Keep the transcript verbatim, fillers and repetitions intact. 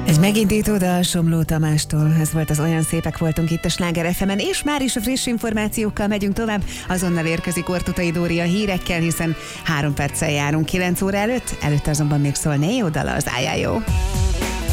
Egy megindító dal Somló Tamástól. Ez volt az Olyan szépek voltunk itt a Sláger ef emen, és már is a friss információkkal megyünk tovább. Azonnal érkezik Ortutai Dóri a hírekkel, hiszen három perccel járunk kilenc óra előtt, előtte azonban még szól Neo dala, az Ájjájó.